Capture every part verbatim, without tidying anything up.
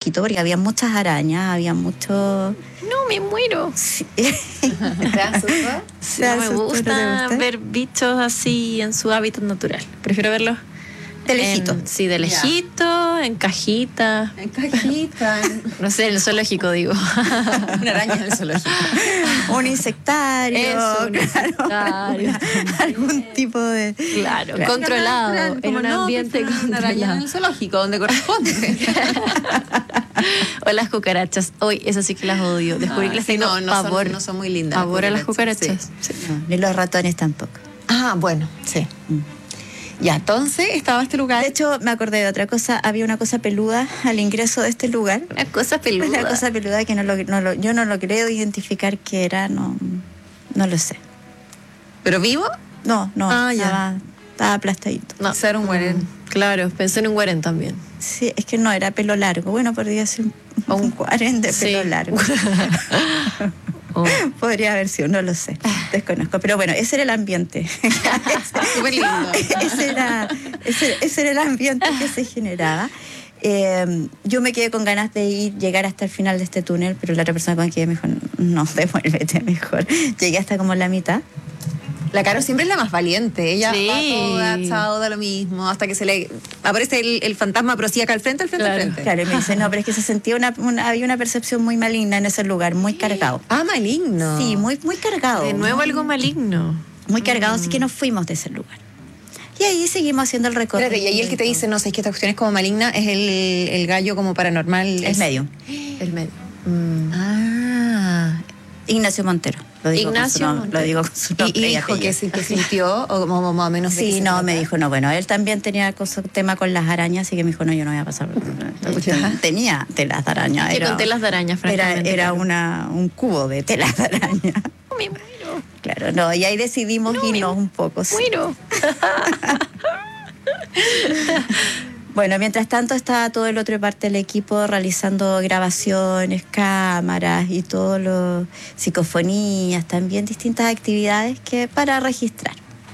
lejito, porque había muchas arañas, había mucho... No, me muero. Sí. ¿Te asustó? Sí, no me gusta, gusta ver bichos así en su hábitat natural. Prefiero verlos de lejito. En, sí, de lejito, yeah. en cajita. En cajita. En... No sé, en el zoológico, digo. Una araña en el zoológico. Un insectario. Eso, un claro, insectario. Alguna, algún tipo de... Claro, claro. controlado. Claro, claro, en un no, ambiente controlado. Una araña en el zoológico, donde corresponde. O las cucarachas. Hoy, eso sí que las odio. Descubrí ah, que les tengo no, no pavor. Son, no son muy lindas. Pavor a las cucarachas. Sí. Sí. No, ni los ratones tampoco. Ah, bueno, sí. Mm. Ya, entonces estaba este lugar. De hecho, me acordé de otra cosa. Había una cosa peluda al ingreso de este lugar. Una cosa peluda. Una cosa peluda que no lo, no lo, yo no lo creo identificar qué era, no, no lo sé. ¿Pero vivo? No, no. Ah, estaba, ya. Estaba aplastadito. No, ser un güeren. Mm, claro, pensé en un güeren también. Sí, es que no, era pelo largo. Bueno, podría ser un, un güeren de pelo sí. largo. Oh. Podría haber sido, no lo sé, desconozco. Pero bueno, ese era el ambiente. Súper lindo. ese, era, ese, ese era el ambiente que se generaba. Eh, yo me quedé con ganas de ir, llegar hasta el final de este túnel, pero la otra persona con quien me dijo, no, devuélvete mejor. Llegué hasta como la mitad. La Caro siempre es la más valiente. Ella sí. va toda, chao, da lo mismo, hasta que se le aparece el, el fantasma, pero sí acá al frente, al frente, claro. al frente. Claro, y me dice, no, pero es que se sentía una, una, había una percepción muy maligna en ese lugar, muy cargado. Ah, maligno. Sí, muy, muy cargado. De nuevo muy, algo maligno. Muy cargado, mm. así que nos fuimos de ese lugar. Y ahí seguimos haciendo el recorrido. Espérate, y ahí el que te dice, no sé, es que esta cuestión es como maligna, es el, el gallo como paranormal. El es... medio. El medio. Mm. Ah. Ignacio Montero. Lo digo Ignacio con su, Montero. Lo digo con su nombre. ¿Y, y dijo que, que sintió o más, más o menos? Sí, de no, me dijo, no, bueno, él también tenía cosa, tema con las arañas, así que me dijo, no, yo no voy a pasar. Tenía telas de araña. Era, con telas de araña, francamente. Era, era una, un cubo de telas de araña. Oh, me muero. Claro, no, y ahí decidimos no, irnos me un poco. Sí. Muero. Bueno, mientras tanto estaba todo el otro parte del equipo realizando grabaciones, cámaras y todo lo psicofonías, también distintas actividades que para registrar.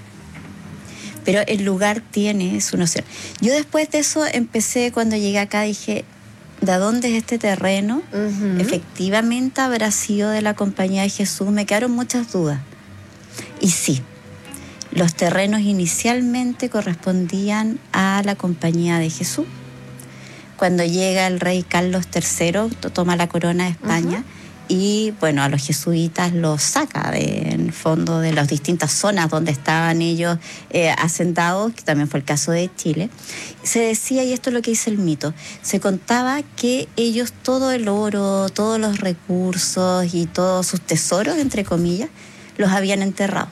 Pero el lugar tiene su noción. Yo después de eso empecé, cuando llegué acá, dije, ¿de dónde es este terreno? Uh-huh. Efectivamente habrá sido de la Compañía de Jesús. Me quedaron muchas dudas. Y sí. Los terrenos inicialmente correspondían a la Compañía de Jesús. Cuando llega el rey Carlos tercero, toma la corona de España, uh-huh. y bueno, a los jesuitas los saca de, en el fondo de las distintas zonas donde estaban ellos eh, asentados, que también fue el caso de Chile. Se decía, y esto es lo que dice el mito, se contaba que ellos todo el oro, todos los recursos y todos sus tesoros, entre comillas, los habían enterrado.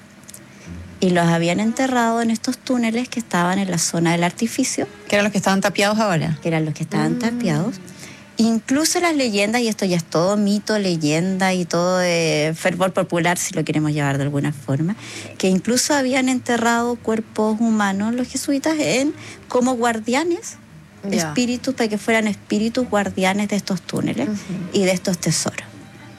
Y los habían enterrado en estos túneles que estaban en la zona del artificio. Que eran los que estaban tapiados ahora. Que eran los que estaban mm. tapiados. Incluso las leyendas, y esto ya es todo mito, leyenda y todo de fervor popular, si lo queremos llevar de alguna forma, que incluso habían enterrado cuerpos humanos los jesuitas en como guardianes, yeah. espíritus, para que fueran espíritus guardianes de estos túneles uh-huh. y de estos tesoros.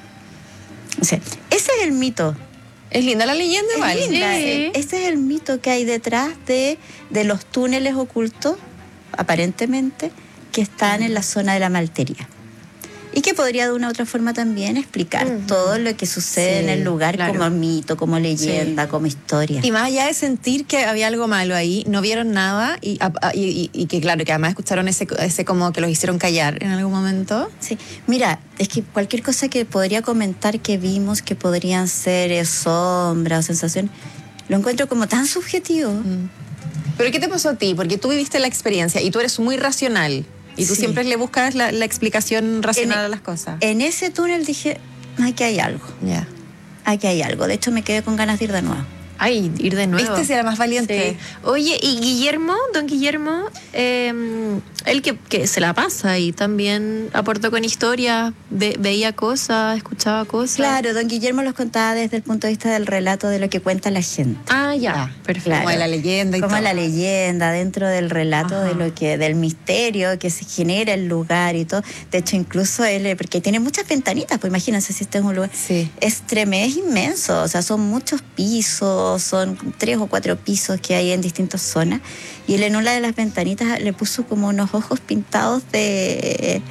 O sea, ese es el mito. Es linda la leyenda, es ¿vale? Linda. Sí. Ese es el mito que hay detrás de, de los túneles ocultos, aparentemente, que están en la zona de la Maltería. Y que podría de una u otra forma también explicar uh-huh. todo lo que sucede sí, en el lugar, claro. como mito, como leyenda, sí. como historia. Y más allá de sentir que había algo malo ahí, no vieron nada y, y, y, y que claro, que además escucharon ese, ese como que los hicieron callar en algún momento. Sí, mira, es que cualquier cosa que podría comentar que vimos que podrían ser eh, sombras o sensaciones, lo encuentro como tan subjetivo. Mm. ¿Pero qué te pasó a ti? Porque tú viviste la experiencia y tú eres muy racional. Y tú sí. siempre le buscas la, la explicación racional en, a las cosas. En ese túnel dije, aquí hay algo. Ya. Yeah. Aquí hay algo. De hecho, me quedé con ganas de ir de nuevo. Ay, ir de nuevo. ¿Viste si era más valiente? Sí. Oye, y Guillermo, don Guillermo, eh, él que, que se la pasa y también aportó con historias, ve, veía cosas, escuchaba cosas. Claro, don Guillermo los contaba desde el punto de vista del relato de lo que cuenta la gente. Ah, ya, perfecto. Claro. Como de la leyenda y Como todo. la leyenda, dentro del relato Ajá. de lo que, del misterio que se genera el lugar y todo. De hecho, incluso él, porque tiene muchas ventanitas, pues imagínense si este es un lugar. Sí. Es tremendo, es inmenso, o sea, son muchos pisos, son tres o cuatro pisos que hay en distintas zonas, y él en una de las ventanitas le puso como unos ojos pintados de